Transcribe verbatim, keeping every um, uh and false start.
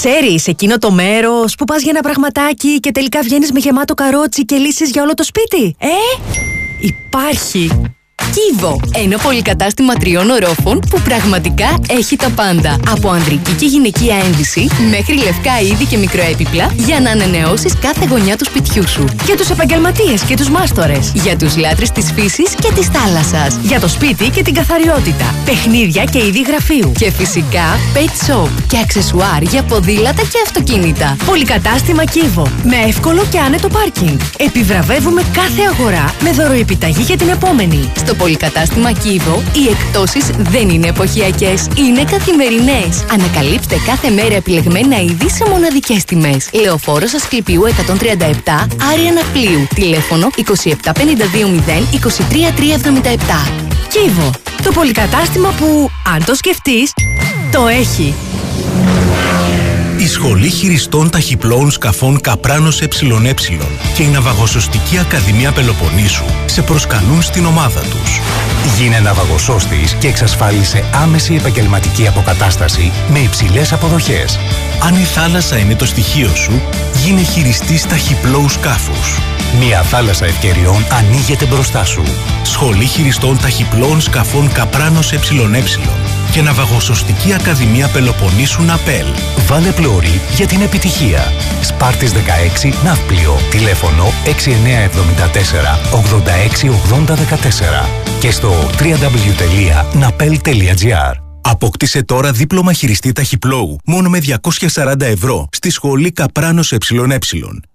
Ξέρεις, εκείνο το μέρος που πας για ένα πραγματάκι και τελικά βγαίνεις με γεμάτο καρότσι και λύσεις για όλο το σπίτι. Ε, υπάρχει. Κύβο, ένα πολυκατάστημα τριών ορόφων που πραγματικά έχει τα πάντα. Από ανδρική και γυναικεία ένδυση μέχρι λευκά είδη και μικροέπιπλα για να ανανεώσεις κάθε γωνιά του σπιτιού σου. Για τους επαγγελματίες και τους μάστορες. Για τους λάτρεις της φύσης και της θάλασσας. Για το σπίτι και την καθαριότητα. Παιχνίδια και είδη γραφείου. Και φυσικά pet shop και αξεσουάρ για ποδήλατα και αυτοκίνητα. Πολυκατάστημα Κύβο. Με εύκολο και άνετο πάρκινγκ. Επιβραβεύουμε κάθε αγορά με δωροεπιταγή για την επόμενη. Στο πολυκατάστημα Κύβο, οι εκπτώσεις δεν είναι εποχιακές, είναι καθημερινές. Ανακαλύψτε κάθε μέρα επιλεγμένα είδη σε μοναδικές τιμές. Λεωφόρος Ασκληπιού εκατόν τριάντα επτά, Άρια Ναυπλίου. Τηλέφωνο είκοσι επτά πενήντα δύο μηδέν είκοσι τρία τριακόσια εβδομήντα επτά. Κύβο, το πολυκατάστημα που, αν το σκεφτείς, το έχει. Η Σχολή Χειριστών Ταχυπλώων Σκαφών Καπράνος ΕΕ και η Ναυαγοσωστική Ακαδημία Πελοποννήσου σε προσκαλούν στην ομάδα τους. Γίνε ναυαγοσώστης και εξασφάλισε άμεση επαγγελματική αποκατάσταση με υψηλές αποδοχές. Αν η θάλασσα είναι το στοιχείο σου, γίνε χειριστής ταχυπλώου σκάφους. Μια θάλασσα ευκαιριών ανοίγεται μπροστά σου. Σχολή Χειριστών Ταχυπλώων Σκαφών Καπράνος ΕΕ και Ναυαγοσωστική Ακαδημία Πελοποννήσου ΝΑΠΕΛ. Βάλε πλώρη για την επιτυχία. Σπάρτης δεκαέξι Ναύπλιο. Τηλέφωνο έξι εννιά επτά τέσσερα ογδόντα έξι ογδόντα δεκατέσσερα και στο double-u double-u double-u τελεία napel τελεία gr. Απόκτησε τώρα δίπλωμα χειριστή ταχυπλώου μόνο με διακόσια σαράντα ευρώ στη Σχολή Καπράνος ΕΕ.